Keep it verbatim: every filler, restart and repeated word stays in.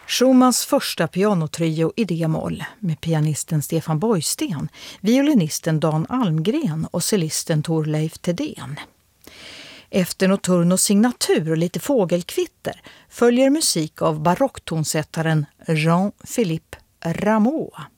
Schumanns första pianotrio i D-moll med pianisten Stefan Borgsten, violinisten Dan Almgren och cellisten Torleif Thedéen. Efter nocturno signatur och lite fågelkvitter följer musik av barocktonsättaren Jean-Philippe Rameau.